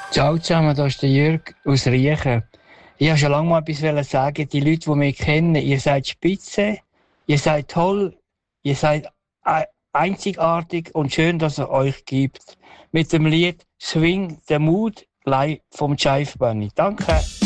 Ciao zusammen, da ist der Jörg aus Riechen. Ich wollte schon lange mal etwas sagen. Die Leute, die mich kennen, ihr seid spitze, ihr seid toll, ihr seid einzigartig und schön, dass es euch gibt. Mit dem Lied Swing the Mood live vom Jive Bunny. Danke.